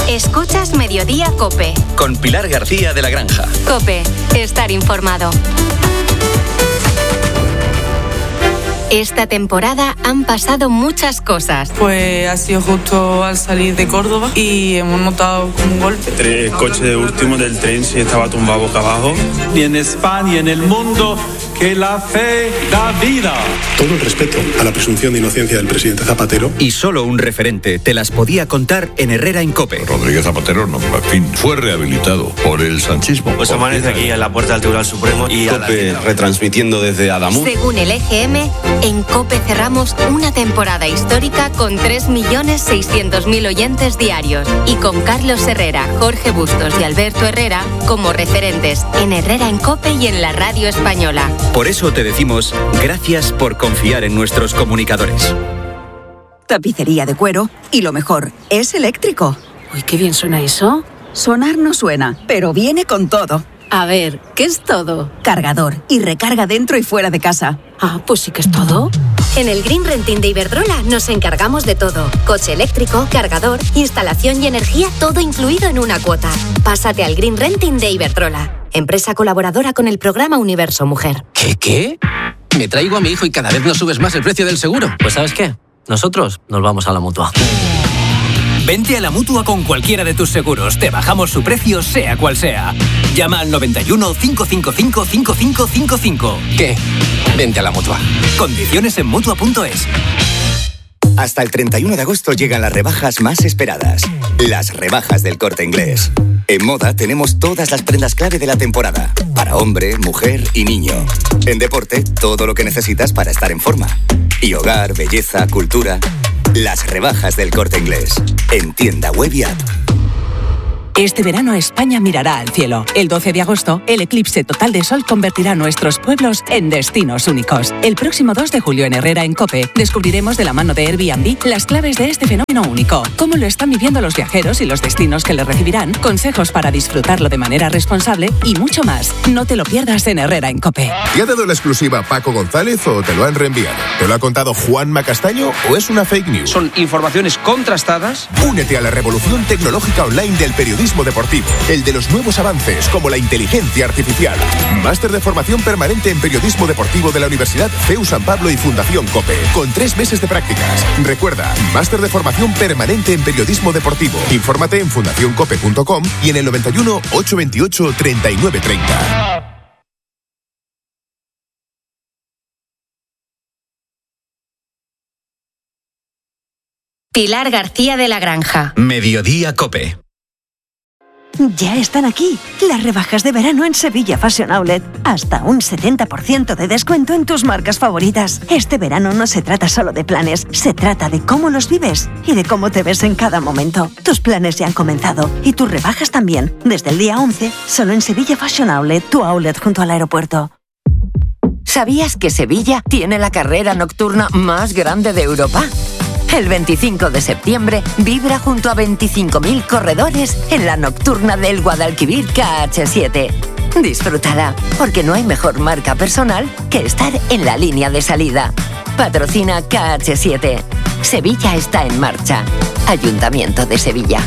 Escuchas Mediodía COPE. Con Pilar García de la Granja. COPE, estar informado. Esta temporada han pasado muchas cosas. Pues ha sido justo al salir de Córdoba y hemos notado como un golpe. El coche de último del tren sí estaba tumbado boca abajo. Y en España y en el mundo, que la fe da vida. Todo el respeto a la presunción de inocencia del presidente Zapatero. Y solo un referente te las podía contar en Herrera en COPE. Rodríguez Zapatero, no, en fin, fue rehabilitado por el sanchismo. Pues amanece aquí en la puerta del Tribunal Supremo y COPE retransmitiendo desde Adamuz. Según el EGM, en COPE cerramos una temporada histórica con 3.600.000 oyentes diarios y con Carlos Herrera, Jorge Bustos y Alberto Herrera como referentes en Herrera en COPE y en la radio española. Por eso te decimos gracias por confiar en nuestros comunicadores. Tapicería de cuero y lo mejor, es eléctrico. Uy, qué bien suena eso. Sonar no suena, pero viene con todo. A ver, ¿qué es todo? Cargador y recarga dentro y fuera de casa. Ah, pues sí que es todo. En el Green Renting de Iberdrola nos encargamos de todo. Coche eléctrico, cargador, instalación y energía, todo incluido en una cuota. Pásate al Green Renting de Iberdrola, empresa colaboradora con el programa Universo Mujer. ¿Qué? Me traigo a mi hijo y cada vez no subes más el precio del seguro. Pues ¿sabes qué? Nosotros nos vamos a la Mutua. Vente a la Mutua con cualquiera de tus seguros. Te bajamos su precio, sea cual sea. Llama al 91 555 5555. ¿Qué? Vente a la Mutua. Condiciones en Mutua.es. Hasta el 31 de agosto llegan las rebajas más esperadas. Las rebajas del Corte Inglés. En moda tenemos todas las prendas clave de la temporada. Para hombre, mujer y niño. En deporte, todo lo que necesitas para estar en forma. Y hogar, belleza, cultura. Las rebajas del Corte Inglés. En tienda web y app. Este verano España mirará al cielo. El 12 de agosto, el eclipse total de sol convertirá nuestros pueblos en destinos únicos. El próximo 2 de julio en Herrera en COPE, descubriremos de la mano de Airbnb las claves de este fenómeno único. Cómo lo están viviendo los viajeros y los destinos que le recibirán, consejos para disfrutarlo de manera responsable y mucho más. No te lo pierdas en Herrera en COPE. ¿Te ha dado la exclusiva Paco González o te lo han reenviado? ¿Te lo ha contado Juanma Castaño o es una fake news? Son informaciones contrastadas. Únete a la revolución tecnológica online del periodismo deportivo, el de los nuevos avances como la inteligencia artificial. Máster de formación permanente en periodismo deportivo de la Universidad CEU San Pablo y Fundación COPE, con 3 meses de prácticas. Recuerda, máster de formación permanente en periodismo deportivo. Infórmate en fundacioncope.com y en el 91 828 3930. Pilar García de la Granja. Mediodía COPE. Ya están aquí las rebajas de verano en Sevilla Fashion Outlet. Hasta un 70% de descuento en tus marcas favoritas. Este verano no se trata solo de planes, se trata de cómo los vives y de cómo te ves en cada momento. Tus planes ya han comenzado y tus rebajas también. Desde el día 11, solo en Sevilla Fashion Outlet, tu outlet junto al aeropuerto. ¿Sabías que Sevilla tiene la carrera nocturna más grande de Europa? El 25 de septiembre vibra junto a 25.000 corredores en la nocturna del Guadalquivir KH7. Disfrútala, porque no hay mejor marca personal que estar en la línea de salida. Patrocina KH7. Sevilla está en marcha. Ayuntamiento de Sevilla.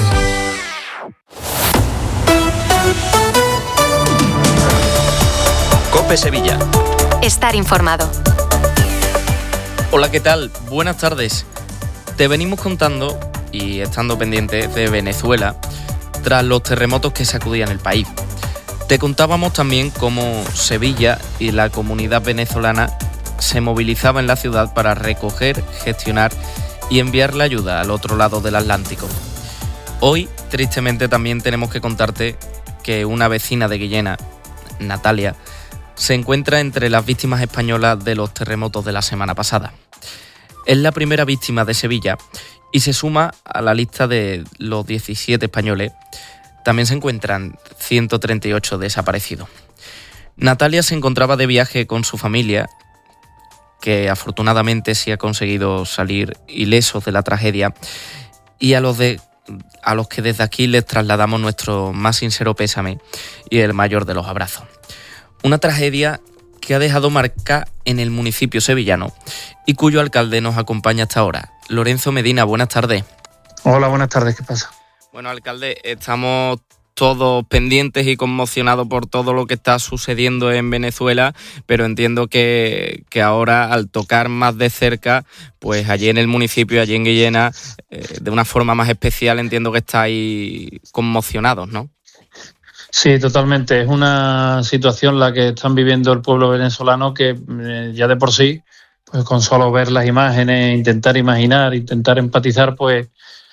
COPE Sevilla. Estar informado. Hola, ¿qué tal? Buenas tardes. Te venimos contando y estando pendientes de Venezuela tras los terremotos que sacudían el país. Te contábamos también cómo Sevilla y la comunidad venezolana se movilizaba en la ciudad para recoger, gestionar y enviar la ayuda al otro lado del Atlántico. Hoy, tristemente, también tenemos que contarte que una vecina de Guillena, Natalia, se encuentra entre las víctimas españolas de los terremotos de la semana pasada. Es la primera víctima de Sevilla y se suma a la lista de los 17 españoles. También se encuentran 138 desaparecidos. Natalia se encontraba de viaje con su familia, que afortunadamente sí ha conseguido salir ilesos de la tragedia, y a los que desde aquí les trasladamos nuestro más sincero pésame y el mayor de los abrazos. Una tragedia que ha dejado marca en el municipio sevillano y cuyo alcalde nos acompaña hasta ahora. Lorenzo Medina, buenas tardes. Hola, buenas tardes, ¿qué pasa? Bueno, alcalde, estamos todos pendientes y conmocionados por todo lo que está sucediendo en Venezuela, pero entiendo que ahora, al tocar más de cerca, pues allí en el municipio, allí en Guillena, de una forma más especial, entiendo que estáis conmocionados, ¿no? Sí, totalmente. Es una situación la que están viviendo el pueblo venezolano que ya de por sí, pues con solo ver las imágenes, intentar imaginar, intentar empatizar, pues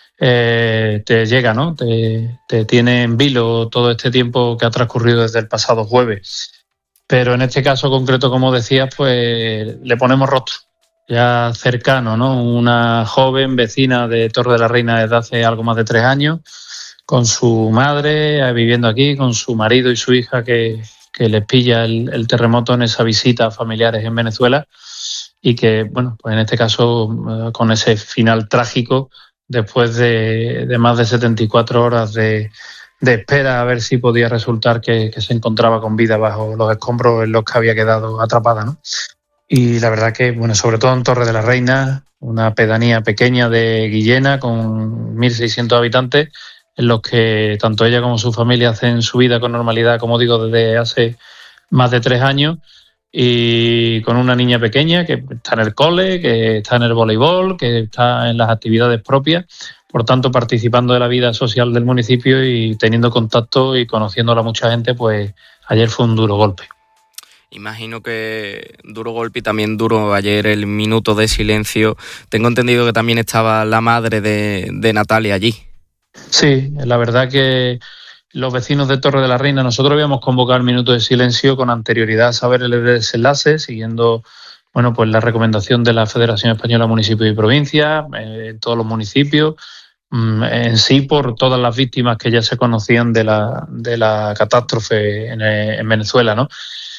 te llega, ¿no? Te tiene en vilo todo este tiempo que ha transcurrido desde el pasado jueves. Pero en este caso concreto, como decías, pues le ponemos rostro, ya cercano, ¿no? Una joven vecina de Torre de la Reina desde hace algo más de 3 años, con su madre viviendo aquí, con su marido y su hija que les pilla el terremoto en esa visita a familiares en Venezuela y que, bueno, pues en este caso con ese final trágico, después de más de 74 horas de espera a ver si podía resultar que se encontraba con vida bajo los escombros en los que había quedado atrapada, ¿no? Y la verdad que, bueno, sobre todo en Torre de la Reina, una pedanía pequeña de Guillena con 1.600 habitantes, en los que tanto ella como su familia hacen su vida con normalidad, como digo, desde hace más de 3 años, y con una niña pequeña que está en el cole, que está en el voleibol, que está en las actividades propias, por tanto participando de la vida social del municipio y teniendo contacto y conociéndola a mucha gente, pues ayer fue un duro golpe. Imagino que duro golpe y también duro ayer el minuto de silencio. Tengo entendido que también estaba la madre de Natalia allí. Sí, la verdad que los vecinos de Torre de la Reina, nosotros habíamos convocado el minuto de silencio con anterioridad a saber el desenlace, siguiendo, bueno, pues la recomendación de la Federación Española de Municipios y Provincias, en todos los municipios, en sí por todas las víctimas que ya se conocían de la catástrofe en Venezuela, ¿no?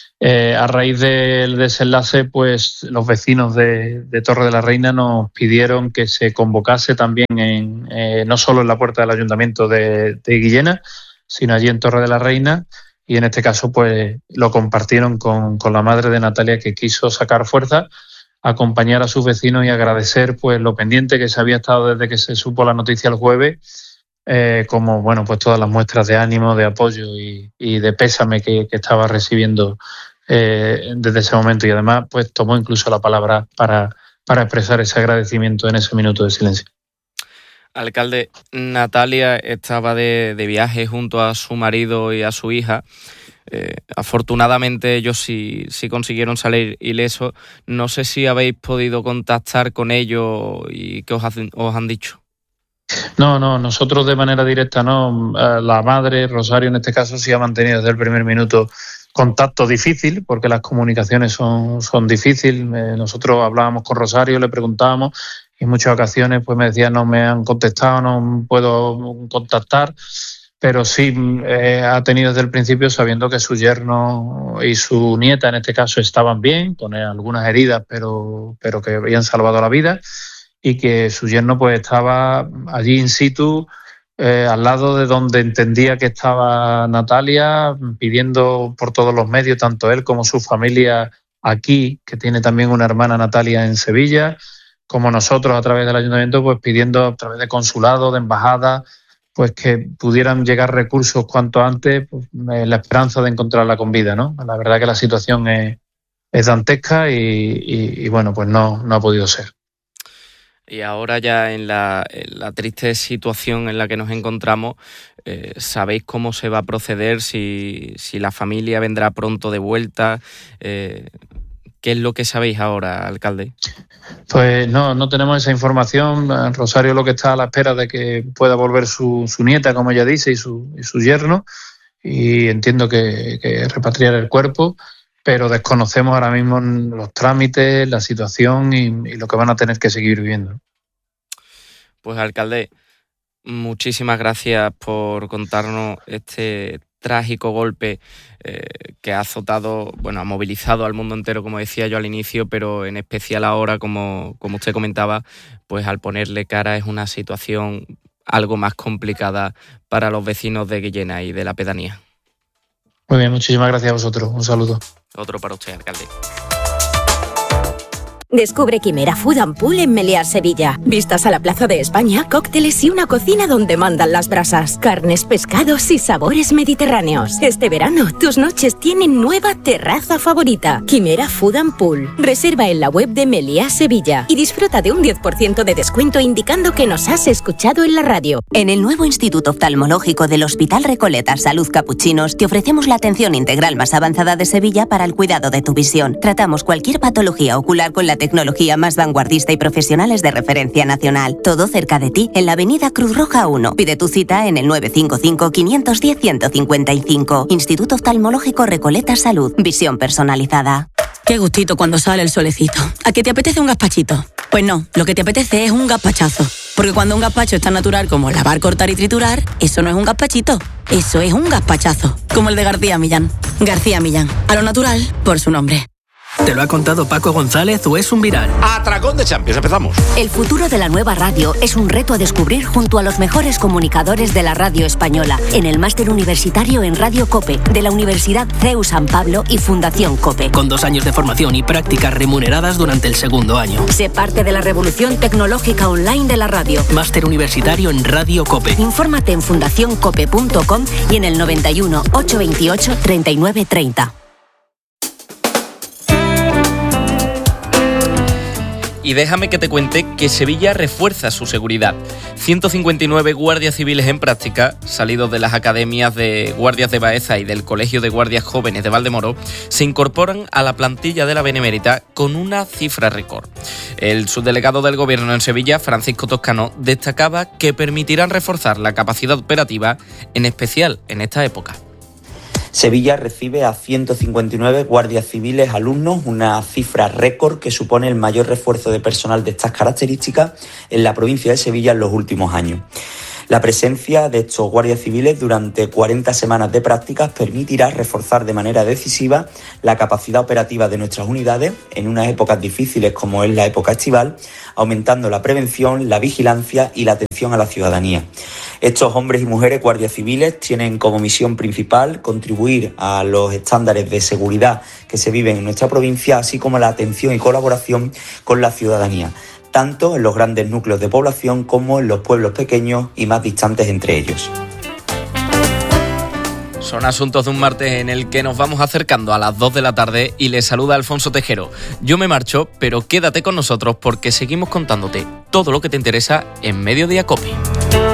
A raíz del desenlace, pues los vecinos de Torre de la Reina nos pidieron que se convocase también no solo en la puerta del Ayuntamiento de Guillena, sino allí en Torre de la Reina, y en este caso pues lo compartieron con la madre de Natalia, que quiso sacar fuerza, acompañar a sus vecinos y agradecer pues lo pendiente que se había estado desde que se supo la noticia el jueves, como bueno, pues todas las muestras de ánimo, de apoyo y de pésame que estaba recibiendo desde ese momento, y además pues tomó incluso la palabra para expresar ese agradecimiento en ese minuto de silencio. Alcalde, Natalia estaba de viaje junto a su marido y a su hija. Afortunadamente ellos sí consiguieron salir ilesos. No sé si habéis podido contactar con ellos y qué os han dicho. No, nosotros de manera directa no. La madre, Rosario en este caso, sí ha mantenido desde el primer minuto contacto difícil, porque las comunicaciones son difíciles. Nosotros hablábamos con Rosario, le preguntábamos, y en muchas ocasiones pues me decía no me han contestado, no puedo contactar, pero sí ha tenido desde el principio, sabiendo que su yerno y su nieta en este caso estaban bien, con algunas heridas, pero que habían salvado la vida, y que su yerno pues estaba allí in situ, al lado de donde entendía que estaba Natalia, pidiendo por todos los medios, tanto él como su familia aquí, que tiene también una hermana Natalia en Sevilla, como nosotros a través del ayuntamiento, pues pidiendo a través de consulado, de embajada, pues que pudieran llegar recursos cuanto antes, pues, la esperanza de encontrarla con vida, ¿no? La verdad que la situación es dantesca y bueno, pues no ha podido ser. Y ahora ya en la triste situación en la que nos encontramos, ¿sabéis cómo se va a proceder? Si la familia vendrá pronto de vuelta. ¿Qué es lo que sabéis ahora, alcalde? Pues no tenemos esa información. Rosario lo que está a la espera de que pueda volver su nieta, como ella dice, y su yerno, y entiendo que repatriar el cuerpo, pero desconocemos ahora mismo los trámites, la situación y lo que van a tener que seguir viviendo. Pues, alcalde, muchísimas gracias por contarnos este trágico golpe que ha azotado, bueno, ha movilizado al mundo entero, como decía yo al inicio, pero en especial ahora, como usted comentaba, pues al ponerle cara es una situación algo más complicada para los vecinos de Guillena y de la pedanía. Muy bien, muchísimas gracias a vosotros. Un saludo. Otro para usted, alcalde. Descubre Quimera Food and Pool en Meliá, Sevilla. Vistas a la Plaza de España, cócteles y una cocina donde mandan las brasas. Carnes, pescados y sabores mediterráneos. Este verano, tus noches tienen nueva terraza favorita. Quimera Food and Pool. Reserva en la web de Meliá, Sevilla. Y disfruta de un 10% de descuento indicando que nos has escuchado en la radio. En el nuevo Instituto Oftalmológico del Hospital Recoletas Salud Capuchinos te ofrecemos la atención integral más avanzada de Sevilla para el cuidado de tu visión. Tratamos cualquier patología ocular con la tecnología más vanguardista y profesionales de referencia nacional. Todo cerca de ti, en la avenida Cruz Roja 1. Pide tu cita en el 955-510-155. Instituto Oftalmológico Recoletas Salud. Visión personalizada. Qué gustito cuando sale el solecito. ¿A qué te apetece un gazpachito? Pues no, lo que te apetece es un gazpachazo. Porque cuando un gazpacho es tan natural como lavar, cortar y triturar, eso no es un gazpachito, eso es un gazpachazo. Como el de García Millán. García Millán, a lo natural por su nombre. ¿Te lo ha contado Paco González o es un viral? Atracón de Champions, empezamos. El futuro de la nueva radio es un reto a descubrir junto a los mejores comunicadores de la radio española en el máster universitario en Radio COPE de la Universidad CEU San Pablo y Fundación COPE. Con 2 años de formación y prácticas remuneradas durante el segundo año. Sé parte de la revolución tecnológica online de la radio. Máster universitario en Radio COPE. Infórmate en fundacioncope.com y en el 91 828 3930. Y déjame que te cuente que Sevilla refuerza su seguridad. 159 guardias civiles en práctica, salidos de las academias de guardias de Baeza y del Colegio de Guardias Jóvenes de Valdemoro, se incorporan a la plantilla de la Benemérita con una cifra récord. El subdelegado del Gobierno en Sevilla, Francisco Toscano, destacaba que permitirán reforzar la capacidad operativa, en especial en esta época. Sevilla recibe a 159 guardias civiles alumnos, una cifra récord que supone el mayor refuerzo de personal de estas características en la provincia de Sevilla en los últimos años. La presencia de estos guardias civiles durante 40 semanas de prácticas permitirá reforzar de manera decisiva la capacidad operativa de nuestras unidades en unas épocas difíciles como es la época estival, aumentando la prevención, la vigilancia y la atención a la ciudadanía. Estos hombres y mujeres guardias civiles tienen como misión principal contribuir a los estándares de seguridad que se viven en nuestra provincia, así como la atención y colaboración con la ciudadanía, tanto en los grandes núcleos de población como en los pueblos pequeños y más distantes entre ellos. Son asuntos de un martes en el que nos vamos acercando a las 2 de la tarde y les saluda Alfonso Tejero. Yo me marcho, pero quédate con nosotros porque seguimos contándote todo lo que te interesa en Mediodía COPE.